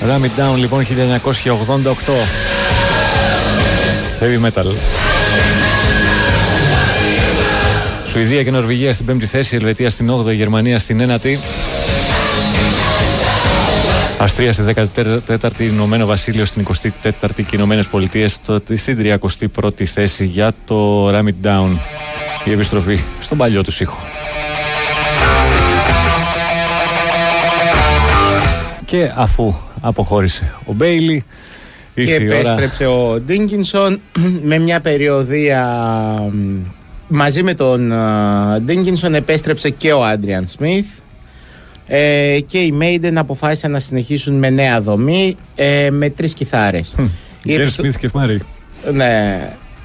Ram It Down λοιπόν 1988. Heavy metal. Σουηδία και Νορβηγία στην 5η θέση, Ελβετία στην 8η, Γερμανία στην 9η. Αυστρία στη 14η, Ηνωμένο Βασίλειο στην 24η και οι Ηνωμένες Πολιτείες στην 31η θέση για το Ram It Down. Η επιστροφή στον παλιό του ήχο. Και αφού αποχώρησε ο Μπέιλι και επέστρεψε ο Ντίνκινσον με μια περιοδία. Μαζί με τον Ντίνκινσον επέστρεψε και ο Άντριαν Σμιθ και οι Maiden αποφάσισαν να συνεχίσουν με νέα δομή με 3 κιθάρες. Σμιθ και Μάρι. Ναι,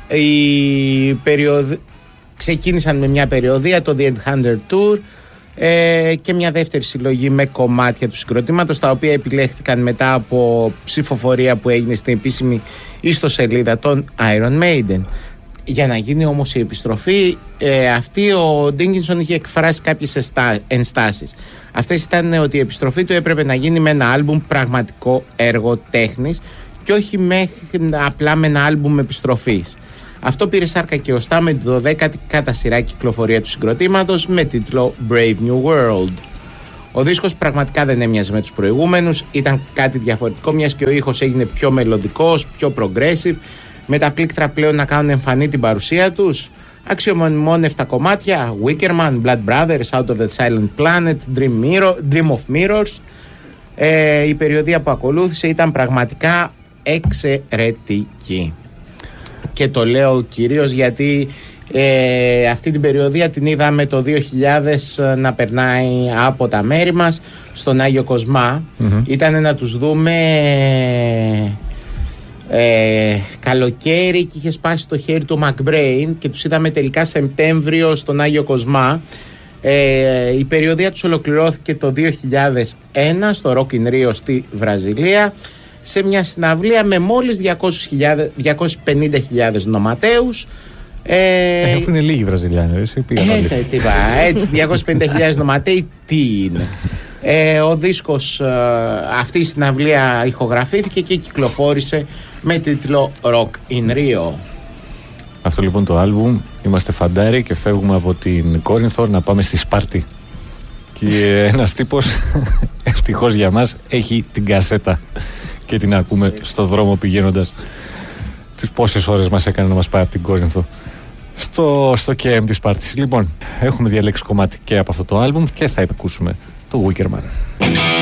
ξεκίνησαν με μια περιοδία, το The Endhunter Tour, και μια δεύτερη συλλογή με κομμάτια του συγκροτήματος, τα οποία επιλέχθηκαν μετά από ψηφοφορία που έγινε στην επίσημη ιστοσελίδα των Iron Maiden. Για να γίνει όμως η επιστροφή αυτή, ο Ντίνκινσον είχε εκφράσει κάποιες ενστάσεις. Αυτές ήταν ότι η επιστροφή του έπρεπε να γίνει με ένα άλμπουμ πραγματικό έργο τέχνης και όχι απλά με ένα άλμπουμ επιστροφής. Αυτό πήρε σάρκα και οστά με τη 12η κατά σειρά κυκλοφορία του συγκροτήματος με τίτλο Brave New World. Ο δίσκος πραγματικά δεν έμοιαζε με τους προηγούμενους, ήταν κάτι διαφορετικό, μιας και ο ήχος έγινε πιο μελλοντικός, πιο progressive, με τα πλήκτρα πλέον να κάνουν εμφανή την παρουσία τους. Αξιομνημόνευτα κομμάτια, Wickerman, Blood Brothers, Out of the Silent Planet, Dream of Mirrors. Η περιοδία που ακολούθησε ήταν πραγματικά εξαιρετική. Και το λέω κυρίως γιατί αυτή την περιοδία την είδαμε το 2000 να περνάει από τα μέρη μας στον Άγιο Κοσμά. Ήταν να τους δούμε καλοκαίρι και είχε σπάσει το χέρι του McBrain και τους είδαμε τελικά Σεπτέμβριο στον Άγιο Κοσμά. Η περιοδία τους ολοκληρώθηκε το 2001 στο Rock in Rio στη Βραζιλία, σε μια συναυλία με μόλις 250.000 νοματέους. Αφού είναι λίγοι Βραζιλιάνοι, έτσι 250.000 νοματέοι τι είναι. Ο δίσκος, αυτή η συναυλία ηχογραφήθηκε και κυκλοφόρησε με τίτλο Rock in Rio. Αυτό λοιπόν το άλμπουμ, είμαστε φαντάροι και φεύγουμε από την Κόρινθο να πάμε στη Σπάρτη. Και ένας τύπος, ευτυχώς για μας, έχει την κασέτα και την ακούμε στο δρόμο πηγαίνοντας. Τις πόσες ώρες μας έκανε να μας πάει από την Κόρινθο στο KM της Σπάρτης. Λοιπόν, έχουμε διαλέξει κομμάτι και από αυτό το άλμπουμ και θα ακούσουμε το Wickerman.